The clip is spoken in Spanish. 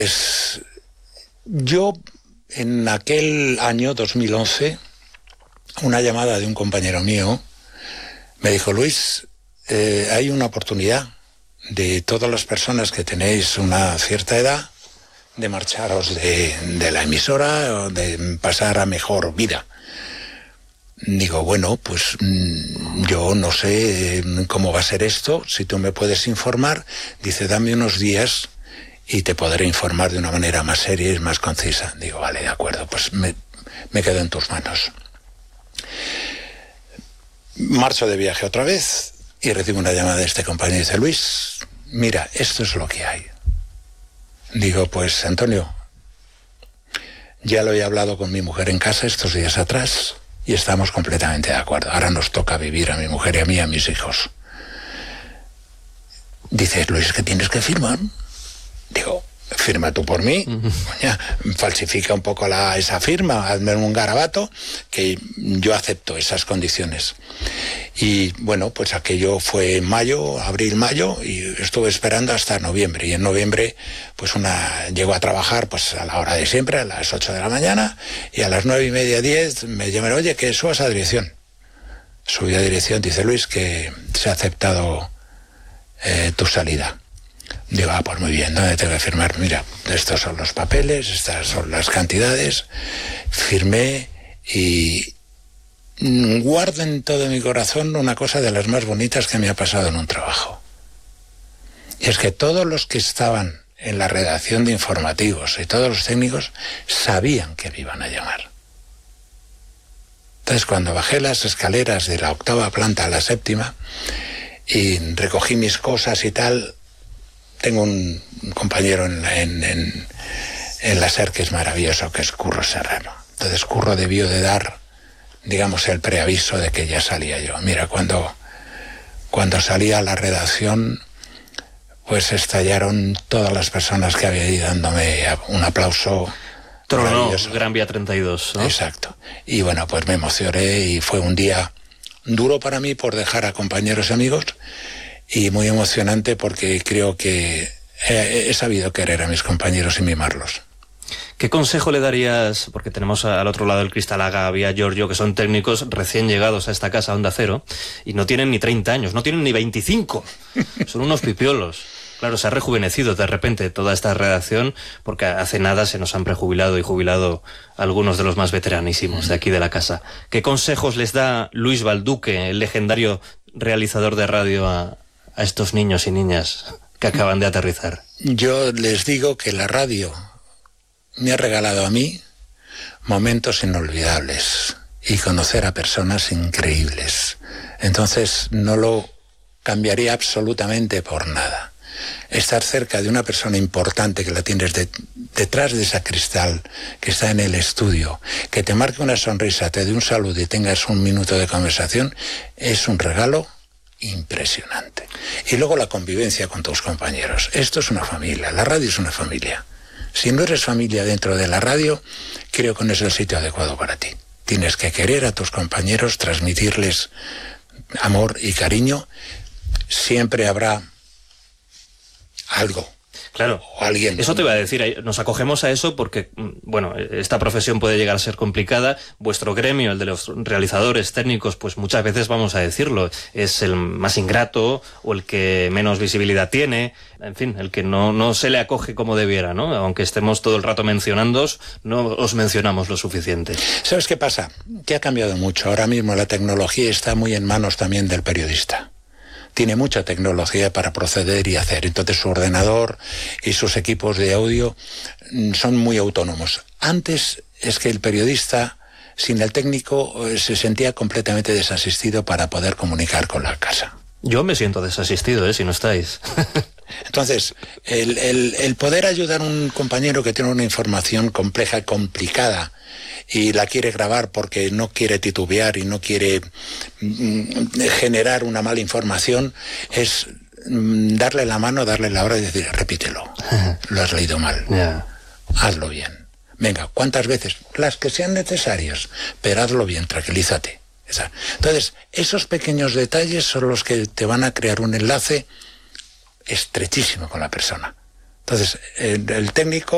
Yo, en aquel año 2011, una llamada de un compañero mío me dijo: Luis, hay una oportunidad de todas las personas que tenéis una cierta edad de marcharos de la emisora o de pasar a mejor vida. Digo, bueno, pues yo no sé cómo va a ser esto, si tú me puedes informar. Dice, dame unos días y te podré informar de una manera más seria y más concisa. Digo, vale, de acuerdo, pues me quedo en tus manos. Marcho de viaje otra vez y recibo una llamada de este compañero y dice, Luis, mira, esto es lo que hay. Digo, pues Antonio, ya lo he hablado con mi mujer en casa estos días atrás y estamos completamente de acuerdo. Ahora nos toca vivir a mi mujer y a mí y a mis hijos. Dice, Luis, ¿qué tienes que firmar? Digo, firma tú por mí, falsifica un poco esa firma, hazme un garabato, que yo acepto esas condiciones. Y bueno, pues aquello fue en mayo, abril-mayo, y estuve esperando hasta noviembre. Y en noviembre, pues llego a trabajar pues a la hora de siempre, a las 8 de la mañana, y a las 9:30, 10, me llaman, oye, que subas a dirección. Subí a dirección, dice Luis, que se ha aceptado tu salida. Digo, pues muy bien, ¿dónde tengo que firmar? Mira, estos son los papeles, estas son las cantidades. Firmé y guardo en todo mi corazón una cosa de las más bonitas que me ha pasado en un trabajo. Y es que todos los que estaban en la redacción de informativos y todos los técnicos sabían que me iban a llamar. Entonces, cuando bajé las escaleras de la 8ª planta a la 7ª y recogí mis cosas y tal, tengo un compañero en la SER que es maravilloso, que es Curro Serrano. Entonces Curro debió de dar, digamos, el preaviso de que ya salía yo. Mira, cuando salí a la redacción, pues estallaron todas las personas que había ido dándome un aplauso. Tronó Gran Vía 32, ¿no? Exacto. Y bueno, pues me emocioné y fue un día duro para mí por dejar a compañeros y amigos, y muy emocionante porque creo que he sabido querer a mis compañeros y mimarlos. ¿Qué consejo le darías? Porque tenemos al otro lado del cristal a Gaby, a Giorgio, que son técnicos recién llegados a esta casa Onda Cero, y no tienen ni 30 años, no tienen ni 25. Son unos pipiolos. Claro, se ha rejuvenecido de repente toda esta redacción, porque hace nada se nos han prejubilado y jubilado algunos de los más veteranísimos de aquí de la casa. ¿Qué consejos les da Luis Balduque, el legendario realizador de radio, a estos niños y niñas que acaban de aterrizar? Yo les digo que la radio me ha regalado a mí momentos inolvidables y conocer a personas increíbles. Entonces no lo cambiaría absolutamente por nada. Estar cerca de una persona importante que la tienes detrás de ese cristal, que está en el estudio, que te marque una sonrisa, te dé un saludo y tengas un minuto de conversación, es un regalo impresionante. Y luego la convivencia con tus compañeros. Esto es una familia, la radio es una familia. Si no eres familia dentro de la radio, creo que no es el sitio adecuado para ti. Tienes que querer a tus compañeros, transmitirles amor y cariño. Siempre habrá algo. Claro, o alguien. Eso te iba a decir, nos acogemos a eso porque, bueno, esta profesión puede llegar a ser complicada. Vuestro gremio, el de los realizadores técnicos, pues muchas veces, vamos a decirlo, es el más ingrato o el que menos visibilidad tiene, en fin, el que no se le acoge como debiera, ¿no? Aunque estemos todo el rato mencionándoos, no os mencionamos lo suficiente. ¿Sabes qué pasa? Que ha cambiado mucho. Ahora mismo la tecnología está muy en manos también del periodista. Tiene mucha tecnología para proceder y hacer. Entonces su ordenador y sus equipos de audio son muy autónomos. Antes es que el periodista, sin el técnico, se sentía completamente desasistido para poder comunicar con la casa. Yo me siento desasistido, si no estáis. Entonces, el poder ayudar a un compañero que tiene una información compleja y complicada y la quiere grabar porque no quiere titubear y no quiere generar una mala información, es darle la mano, darle la hora y decir, repítelo, lo has leído mal, hazlo bien. Venga, ¿cuántas veces? Las que sean necesarias, pero hazlo bien, tranquilízate. Entonces, esos pequeños detalles son los que te van a crear un enlace estrechísimo con la persona. Entonces, el técnico